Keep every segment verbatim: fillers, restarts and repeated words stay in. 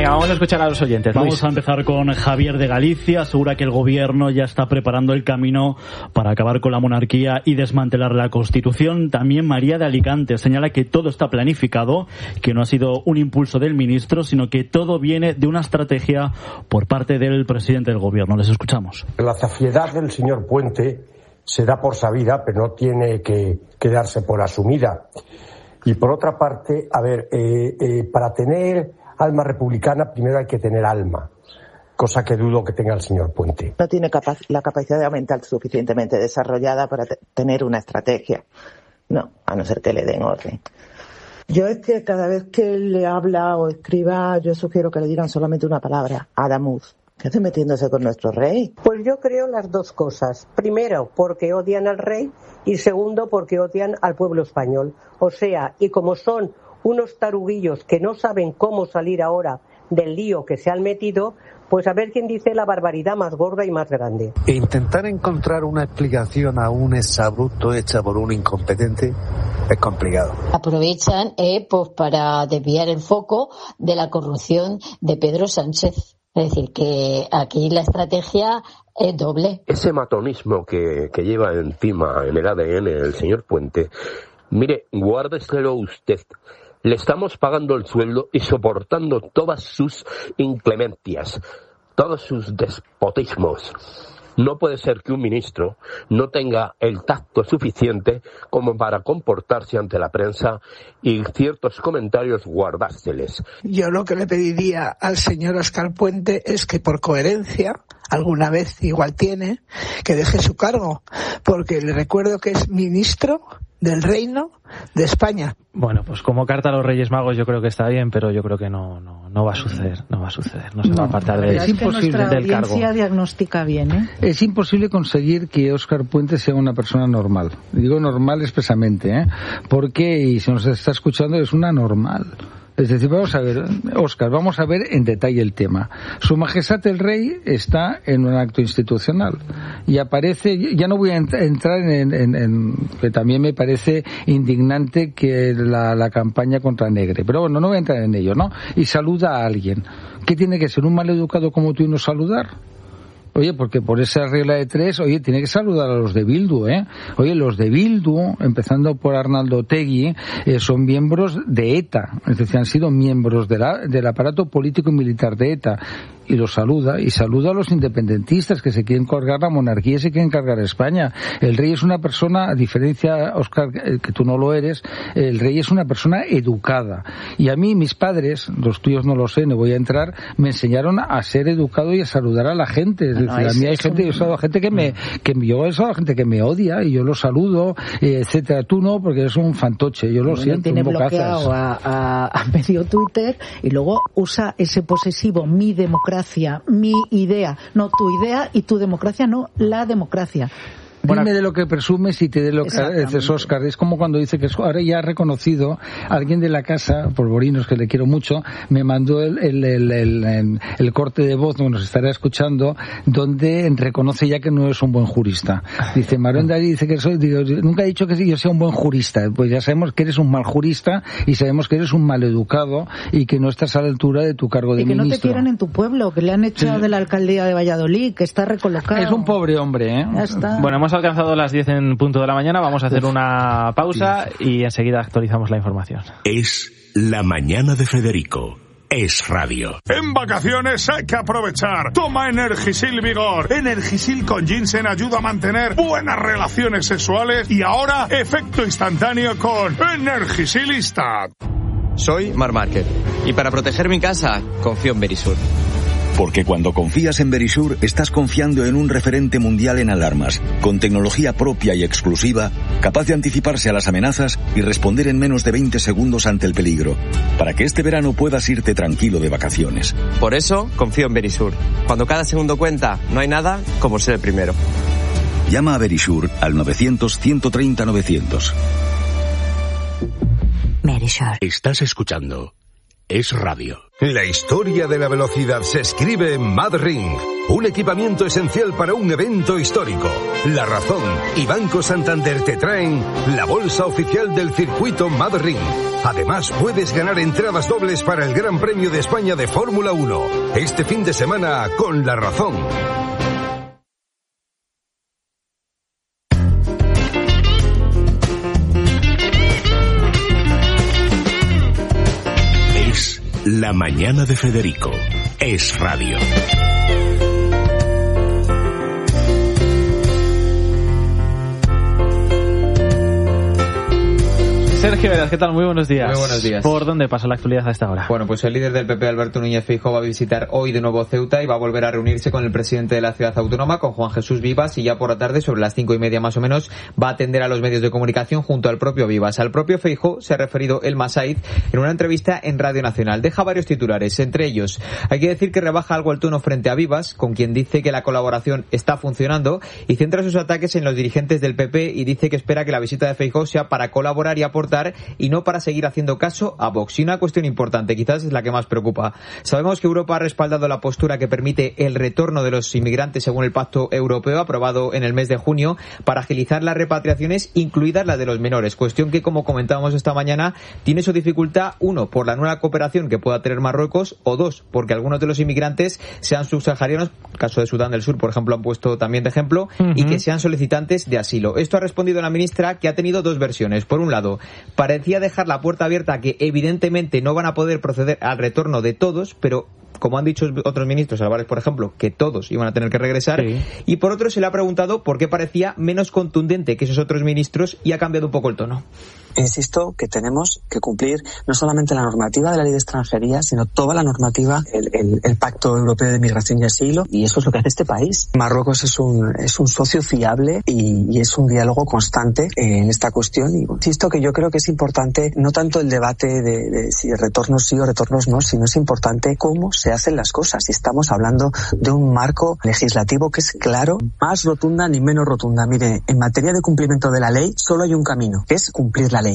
Venga, vamos a escuchar a los oyentes. Vamos Luis. a empezar con Javier de Galicia. Asegura que el gobierno ya está preparando el camino para acabar con la monarquía y desmantelar la Constitución. También María de Alicante señala que todo está planificado, que no ha sido un impulso del ministro, sino que todo viene de una estrategia por parte del presidente del gobierno. Les escuchamos. La zafiedad del señor Puente se da por sabida, pero no tiene que, que darse por asumida. Y por otra parte, a ver, eh, eh, para tener alma republicana primero hay que tener alma, cosa que dudo que tenga el señor Puente. No tiene capa- la capacidad mental suficientemente desarrollada para te- tener una estrategia. No, a no ser que le den orden. Yo es que cada vez que él le habla o escriba, yo sugiero que le digan solamente una palabra, Adamuz. ¿Qué hace metiéndose con nuestro rey? Pues yo creo las dos cosas. Primero, porque odian al rey, y segundo, porque odian al pueblo español. O sea, y como son unos taruguillos que no saben cómo salir ahora del lío que se han metido, pues a ver quién dice la barbaridad más gorda y más grande. E intentar encontrar una explicación a un exabrupto hecha por un incompetente es complicado. Aprovechan eh, pues para desviar el foco de la corrupción de Pedro Sánchez. Es decir, que aquí la estrategia es doble. Ese matonismo que, que lleva encima en el A D N el señor Puente, mire, guárdeselo usted. Le estamos pagando el sueldo y soportando todas sus inclemencias, todos sus despotismos. No puede ser que un ministro no tenga el tacto suficiente como para comportarse ante la prensa y ciertos comentarios guardárseles. Yo lo que le pediría al señor Óscar Puente es que por coherencia, alguna vez igual tiene, que deje su cargo, porque le recuerdo que es ministro del Reino de España. Bueno, pues como carta a los Reyes Magos yo creo que está bien, pero yo creo que no no, no va a suceder, no va a suceder, no se no, va a apartar de, es imposible del cargo. La audiencia diagnostica bien, ¿eh? Es imposible conseguir que Óscar Puente sea una persona normal. Digo normal expresamente, ¿eh? Porque, y si nos está escuchando, es una normal. Es decir, vamos a ver, Óscar, vamos a ver en detalle el tema. Su Majestad el Rey está en un acto institucional y aparece, ya no voy a entrar en, en, en que también me parece indignante que la, la campaña contra Negre, pero bueno, no voy a entrar en ello, ¿no? Y saluda a alguien. ¿Qué tiene que ser? ¿Un maleducado como tú y no saludar? Oye, porque por esa regla de tres, oye, tiene que saludar a los de Bildu, ¿eh? Oye, los de Bildu, empezando por Arnaldo Otegi, eh, son miembros de ETA, es decir, han sido miembros de la, del aparato político y militar de ETA, y los saluda, y saluda a los independentistas que se quieren cargar la monarquía y se quieren cargar España. El rey es una persona, a diferencia, Óscar, que tú no lo eres, el rey es una persona educada. Y a mí, mis padres, los tuyos no lo sé, no voy a entrar, me enseñaron a ser educado y a saludar a la gente. Es decir, no, es, a mí hay gente, un... yo he saludado a gente que me, que yo he saludado a gente que me odia y yo lo saludo, eh, etcétera. Tú no, porque eres un fantoche, yo lo bueno, siento. Tiene bloqueado a, a, a medio Twitter y luego usa ese posesivo, mi democracia, mi idea, no tu idea y tu democracia, no la democracia. Dime bueno, de lo que presumes y te de lo que haces, Óscar. Es como cuando dice que ahora ya ha reconocido alguien de la casa, Polvorinos, que le quiero mucho, me mandó el, el, el, el, el corte de voz, que nos estará escuchando, donde reconoce ya que no es un buen jurista. Dice, Marón Darí dice que soy, digo, nunca he dicho que yo sea un buen jurista. Pues ya sabemos que eres un mal jurista y sabemos que eres un maleducado y que no estás a la altura de tu cargo de ministro. Y que no te quieran en tu pueblo, que le han echado sí. de la alcaldía de Valladolid, que está recolocado. Es un pobre hombre, ¿eh? Ya está. Bueno, hemos alcanzado las diez en punto de la mañana, vamos a hacer Uf, una pausa Dios. y enseguida actualizamos la información. Es La Mañana de Federico. Es radio. En vacaciones hay que aprovechar. Toma Energisil Vigor. Energisil con ginseng ayuda a mantener buenas relaciones sexuales y ahora efecto instantáneo con Energisil Instant. Soy Mar Márquez y para proteger mi casa confío en Verisur. Porque cuando confías en Verisur, estás confiando en un referente mundial en alarmas, con tecnología propia y exclusiva, capaz de anticiparse a las amenazas y responder en menos de veinte segundos ante el peligro, para que este verano puedas irte tranquilo de vacaciones. Por eso, confío en Verisur. Cuando cada segundo cuenta, no hay nada como ser el primero. Llama a Verisur al novecientos, ciento treinta, novecientos. Verisur. Estás escuchando es radio. La historia de la velocidad se escribe en MadRing, un equipamiento esencial para un evento histórico. La Razón y Banco Santander te traen la bolsa oficial del circuito MadRing. Además, puedes ganar entradas dobles para el Gran Premio de España de Fórmula uno, este fin de semana con La Razón. La mañana de Federico es radio. Sergio Veras, ¿qué tal? Muy buenos días. Muy buenos días. ¿Por dónde pasa la actualidad a esta hora? Bueno, pues el líder del P P, Alberto Núñez Feijóo, va a visitar hoy de nuevo Ceuta y va a volver a reunirse con el presidente de la ciudad autónoma, con Juan Jesús Vivas, y ya por la tarde, sobre las cinco y media más o menos, va a atender a los medios de comunicación junto al propio Vivas. Al propio Feijóo se ha referido el Massaid en una entrevista en Radio Nacional. Deja varios titulares, entre ellos, hay que decir que rebaja algo el tono frente a Vivas, con quien dice que la colaboración está funcionando, y centra sus ataques en los dirigentes del P P y dice que espera que la visita de Feijóo sea para colaborar y aportar y no para seguir haciendo caso a Vox. Y una cuestión importante, quizás es la que más preocupa. Sabemos que Europa ha respaldado la postura que permite el retorno de los inmigrantes según el Pacto Europeo aprobado en el mes de junio para agilizar las repatriaciones, incluidas las de los menores. Cuestión que, como comentábamos esta mañana, tiene su dificultad, uno, por la nueva cooperación que pueda tener Marruecos, o dos, porque algunos de los inmigrantes sean subsaharianos, el caso de Sudán del Sur, por ejemplo, han puesto también de ejemplo, uh-huh. y que sean solicitantes de asilo. Esto ha respondido la ministra, que ha tenido dos versiones. Por un lado, parecía dejar la puerta abierta a que evidentemente no van a poder proceder al retorno de todos, pero como han dicho otros ministros, Álvarez por ejemplo, que todos iban a tener que regresar, sí. Y por otro se le ha preguntado por qué parecía menos contundente que esos otros ministros y ha cambiado un poco el tono. Insisto que tenemos que cumplir no solamente la normativa de la ley de extranjería, sino toda la normativa, el, el, el Pacto Europeo de Migración y Asilo, y eso es lo que hace este país. Marruecos es un, es un socio fiable y, y es un diálogo constante en esta cuestión. Y insisto que yo creo que es importante no tanto el debate de, de si retornos sí o retornos no, sino es importante cómo se hacen las cosas. Y estamos hablando de un marco legislativo que es claro, más rotunda ni menos rotunda. Mire, en materia de cumplimiento de la ley solo hay un camino, que es cumplir la ley.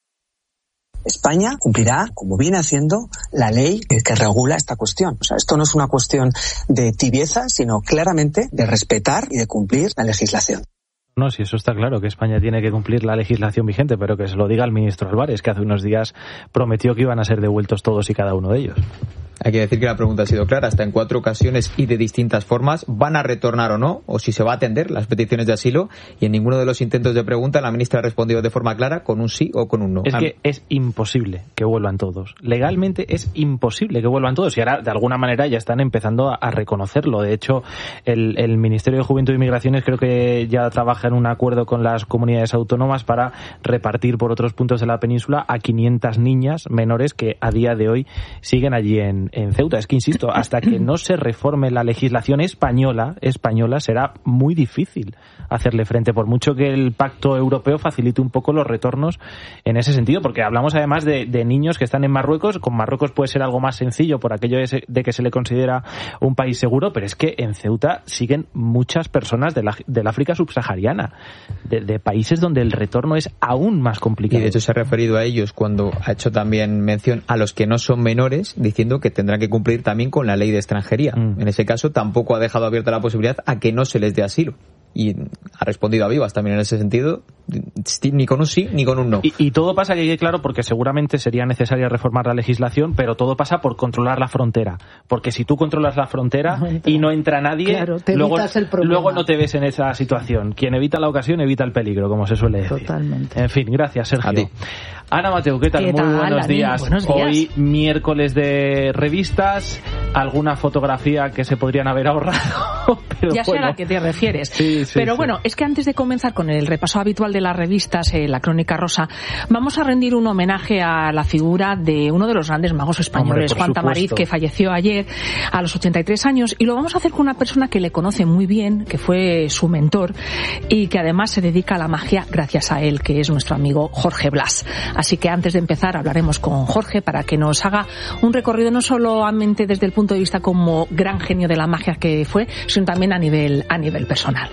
España cumplirá, como viene haciendo, la ley que regula esta cuestión. O sea, esto no es una cuestión de tibieza, sino claramente de respetar y de cumplir la legislación. No, sí, eso está claro, que España tiene que cumplir la legislación vigente, pero que se lo diga el ministro Álvarez, que hace unos días prometió que iban a ser devueltos todos y cada uno de ellos. Hay que decir que la pregunta ha sido clara, hasta en cuatro ocasiones y de distintas formas, ¿van a retornar o no? O si se va a atender las peticiones de asilo, y en ninguno de los intentos de pregunta la ministra ha respondido de forma clara con un sí o con un no. Es que es imposible que vuelvan todos. Legalmente es imposible que vuelvan todos, y ahora de alguna manera ya están empezando a, a reconocerlo. De hecho, el, el Ministerio de Juventud y Migraciones creo que ya trabaja en un acuerdo con las comunidades autónomas para repartir por otros puntos de la península a quinientas niñas menores que a día de hoy siguen allí en en Ceuta. Es que, insisto, hasta que no se reforme la legislación española, española será muy difícil hacerle frente, por mucho que el Pacto Europeo facilite un poco los retornos en ese sentido, porque hablamos además de, de niños que están en Marruecos. Con Marruecos puede ser algo más sencillo por aquello de, de que se le considera un país seguro, pero es que en Ceuta siguen muchas personas de la, del África subsahariana, de, de países donde el retorno es aún más complicado. Y de hecho se ha referido a ellos cuando ha hecho también mención a los que no son menores, diciendo que tendrán que cumplir también con la ley de extranjería. Mm. En ese caso tampoco ha dejado abierta la posibilidad a que no se les dé asilo. Y ha respondido a Vivas también en ese sentido, ni con un sí ni con un no. Y, y todo pasa, que quede claro, porque seguramente sería necesaria reformar la legislación, pero todo pasa por controlar la frontera. Porque si tú controlas la frontera no y no entra nadie, claro, te luego, el luego no te ves en esa situación. Quien evita la ocasión evita el peligro, como se suele decir. Totalmente. En fin, gracias, Sergio. A ti. Ana Mateu, ¿qué tal? ¿Qué Muy tal, buenos, días. buenos días. Hoy miércoles de revistas, alguna fotografía que se podrían haber ahorrado. Pero ya bueno. sé a la que te refieres. Sí, sí, pero sí. bueno, es que antes de comenzar con el repaso habitual de las revistas, eh, la Crónica Rosa, vamos a rendir un homenaje a la figura de uno de los grandes magos españoles, Hombre, Juan Tamariz, que falleció ayer a los ochenta y tres años, y lo vamos a hacer con una persona que le conoce muy bien, que fue su mentor y que además se dedica a la magia gracias a él, que es nuestro amigo Jorge Blas. Así que antes de empezar hablaremos con Jorge para que nos haga un recorrido no solamente desde el punto punto de vista como gran genio de la magia que fue, sino también a nivel, a nivel personal.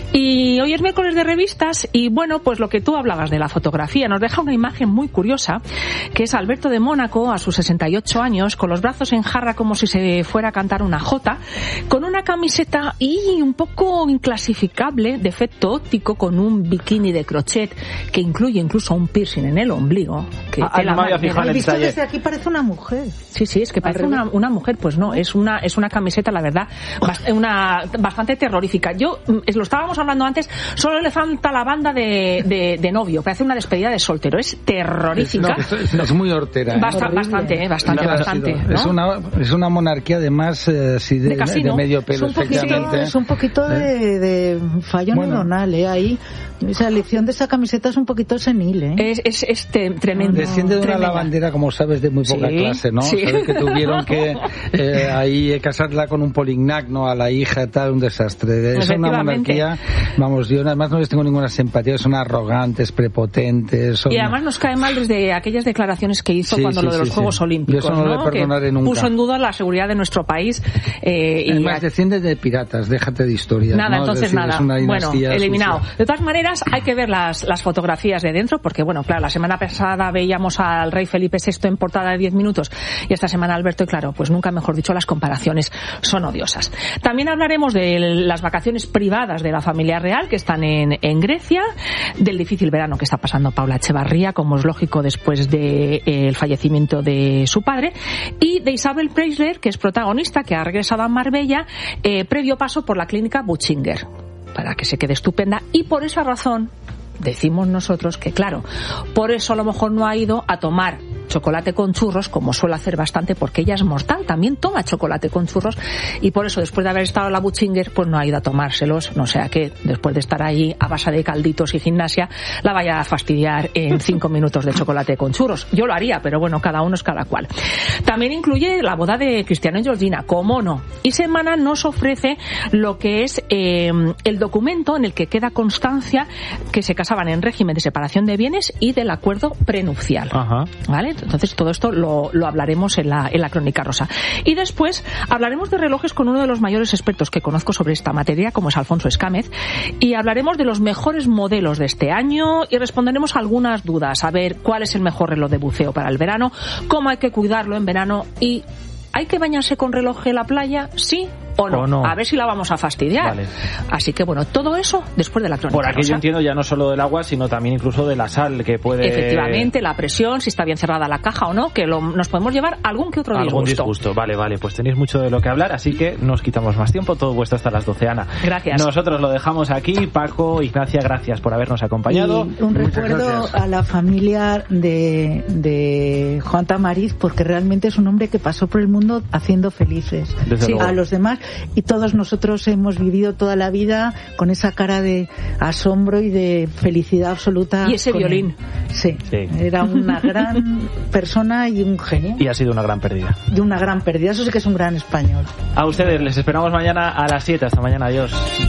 Y hoy es miércoles de revistas y bueno, pues lo que tú hablabas de la fotografía nos deja una imagen muy curiosa, que es Alberto de Mónaco a sus sesenta y ocho años, con los brazos en jarra como si se fuera a cantar una jota, con una camiseta y un poco inclasificable de efecto óptico, con un bikini de crochet que incluye incluso un piercing en el ombligo. Que ah, no me había fijado en el visto detalle. desde aquí parece una mujer. Sí, sí, es que parece una, una mujer, pues no, es una es una camiseta, la verdad, bast- una bastante terrorífica. Yo, lo estábamos hablando antes, solo le falta la banda de, de, de novio, parece una despedida de soltero, es terrorífica. Es, no, es, es muy hortera. ¿eh? Basta, bastante, eh, bastante, no, bastante. ¿No? Es una es una monarquía además eh, sí, de, de, de medio pelo, es un poquito, efectivamente. es un poquito de, de fallo bueno. neuronal, ¿eh? Ahí, esa elección de esa camiseta es un poquito senil, ¿eh? Es, es, es te, tremendo. Desciende de una tremenda. lavandera, como sabes, de muy poca sí, clase, ¿no? Sí. Sabes que tuvieron que eh, ahí casarla con un polignac, ¿no? A la hija, tal, un desastre. Es una monarquía, vamos, yo además no les tengo ninguna simpatía, son arrogantes, prepotentes. Son... Y además nos cae mal desde aquellas declaraciones que hizo sí, cuando sí, lo de los sí, Juegos sí. Olímpicos, yo eso no, ¿no? le perdonaré que nunca. Puso en duda la seguridad de nuestro país. Eh, además, y... desciende de piratas, déjate de historias. Nada, ¿no? entonces es decir, nada. Es una bueno, eliminado. sucia. De todas maneras, hay que ver las, las fotografías de dentro, porque bueno, claro, la semana pasada veíamos al rey Felipe sexto en portada de diez minutos y esta semana Alberto, y claro, pues nunca mejor dicho, las comparaciones son odiosas. También hablaremos de las vacaciones privadas de la familia real que están en, en Grecia, del difícil verano que está pasando Paula Echevarría, como es lógico después del de, eh, fallecimiento de su padre, y de Isabel Preisler, que es protagonista, que ha regresado a Marbella eh, previo paso por la clínica Butchinger, para que se quede estupenda, y por esa razón decimos nosotros que, claro, por eso a lo mejor no ha ido a tomar chocolate con churros, como suele hacer bastante, porque ella es mortal, también toma chocolate con churros, y por eso después de haber estado en la Butchinger, pues no ha ido a tomárselos, no sea que después de estar ahí a base de calditos y gimnasia, la vaya a fastidiar en cinco minutos de chocolate con churros. Yo lo haría, pero bueno, cada uno es cada cual. También incluye la boda de Cristiano y Georgina, cómo no. Y Semana nos ofrece lo que es eh, el documento en el que queda constancia que se casaban en régimen de separación de bienes y del acuerdo prenupcial. Ajá. ¿Vale? Entonces todo esto lo, lo hablaremos en la, en la Crónica Rosa. Y después hablaremos de relojes con uno de los mayores expertos que conozco sobre esta materia, como es Alfonso Escámez, y hablaremos de los mejores modelos de este año y responderemos algunas dudas, a ver cuál es el mejor reloj de buceo para el verano, cómo hay que cuidarlo en verano y ¿hay que bañarse con reloj en la playa? ¿Sí o no? o no? A ver si la vamos a fastidiar. Vale. Así que bueno, todo eso después de la Crónica Por aquí Rosa. Yo entiendo ya no solo del agua, sino también incluso de la sal que puede... Efectivamente, la presión, si está bien cerrada la caja o no, que lo, nos podemos llevar algún que otro algún disgusto. disgusto. Vale, vale, pues tenéis mucho de lo que hablar, así que no os quitamos más tiempo, todo vuestro hasta las doce, Ana. Gracias. Nosotros lo dejamos aquí. Paco, Ignacia, gracias por habernos acompañado. Y un recuerdo a la familia de, de Juan Tamariz, porque realmente es un hombre que pasó por el mundo haciendo felices sí, a los demás, y todos nosotros hemos vivido toda la vida con esa cara de asombro y de felicidad absoluta. Y ese violín. Sí, sí, era una gran persona y un genio. Y ha sido una gran pérdida. Y una gran pérdida, eso sí que es un gran español. A ustedes, les esperamos mañana a las siete. Hasta mañana, adiós.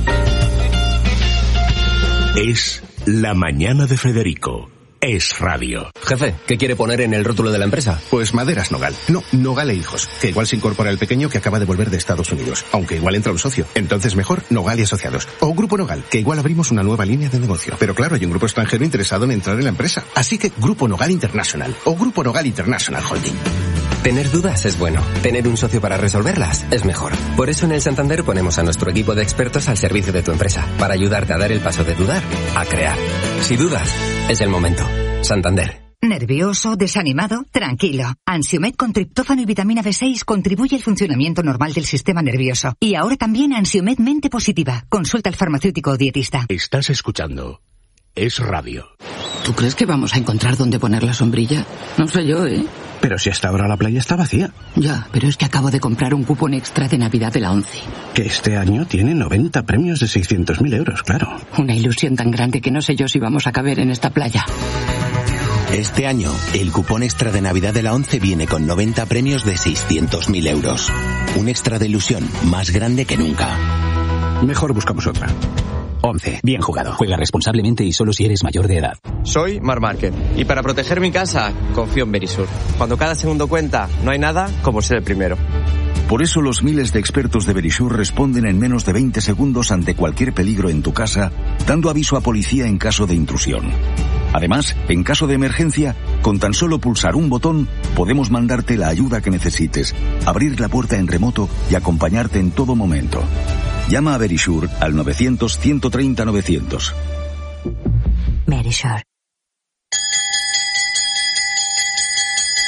Es La Mañana de Federico. Es radio. Jefe, ¿qué quiere poner en el rótulo de la empresa? Pues Maderas Nogal. No, Nogal e Hijos. Que igual se incorpora el pequeño que acaba de volver de Estados Unidos. Aunque igual entra un socio. Entonces mejor Nogal y Asociados. O Grupo Nogal, que igual abrimos una nueva línea de negocio. Pero claro, hay un grupo extranjero interesado en entrar en la empresa. Así que Grupo Nogal International. O Grupo Nogal International Holding. Tener dudas es bueno. Tener un socio para resolverlas es mejor. Por eso en el Santander ponemos a nuestro equipo de expertos al servicio de tu empresa. Para ayudarte a dar el paso de dudar a crear. Si dudas, es el momento. Santander. ¿Nervioso? ¿Desanimado? Tranquilo. Ansiomed con triptófano y vitamina B seis contribuye al funcionamiento normal del sistema nervioso. Y ahora también Ansiomed Mente Positiva. Consulta al farmacéutico o dietista. Estás escuchando Es Radio. ¿Tú crees que vamos a encontrar dónde poner la sombrilla? No sé yo, ¿eh? Pero si hasta ahora la playa está vacía. Ya, pero es que acabo de comprar un cupón extra de Navidad de la ONCE. Que este año tiene noventa premios de seiscientos mil euros, claro. Una ilusión tan grande que no sé yo si vamos a caber en esta playa. Este año, el cupón extra de Navidad de la ONCE viene con noventa premios de seiscientos mil euros. Un extra de ilusión más grande que nunca. Mejor buscamos otra. ONCE. Bien jugado. Juega responsablemente y solo si eres mayor de edad. Soy Mar Márquez y para proteger mi casa confío en Verisur. Cuando cada segundo cuenta, no hay nada como ser el primero. Por eso los miles de expertos de Verisure responden en menos de veinte segundos ante cualquier peligro en tu casa, dando aviso a policía en caso de intrusión. Además, en caso de emergencia, con tan solo pulsar un botón, podemos mandarte la ayuda que necesites, abrir la puerta en remoto y acompañarte en todo momento. Llama a Verisure al novecientos, ciento treinta, novecientos. Verisure.